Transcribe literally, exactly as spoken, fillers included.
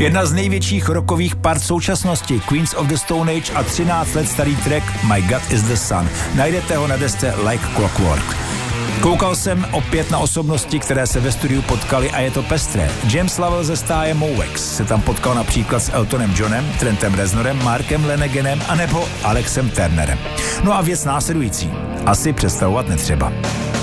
Jedna z největších rockových part současnosti, Queens of the Stone Age a třináct let starý track My God is the Sun. Najdete ho na desce Like Clockwork. Koukal jsem opět na osobnosti, které se ve studiu potkali a je to pestré. James Lovell ze stáje Movex se tam potkal například s Eltonem Johnem, Trentem Reznorem, Markem Laneganem a nebo Alexem Turnerem. No a věc následující. Asi představovat netřeba.